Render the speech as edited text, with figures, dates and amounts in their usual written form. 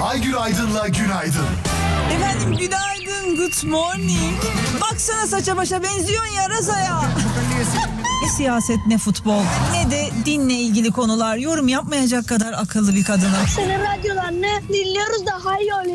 Aygül Aydın'la Günaydın. Efendim günaydın, good morning. Baksana saça başa benziyorsun ya Raza'ya. Ne siyaset ne futbol ne de dinle ilgili konular, yorum yapmayacak kadar akıllı bir kadınım. Senin radyolarını dinliyoruz da hayır oluyor.